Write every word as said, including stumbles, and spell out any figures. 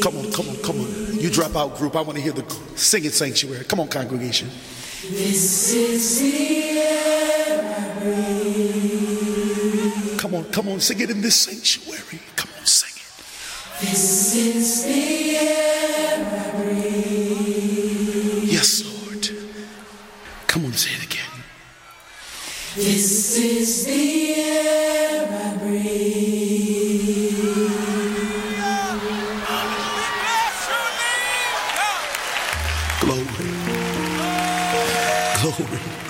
Come on, come on, come on. You drop out, group. I want to hear the singing sanctuary. Come on, congregation. This is the air I breathe. Come on, come on, sing it in this sanctuary. Come on, sing it. This is the air I breathe. Yes, Lord. Come on, say it again. This is the air I breathe. Glory. Glory.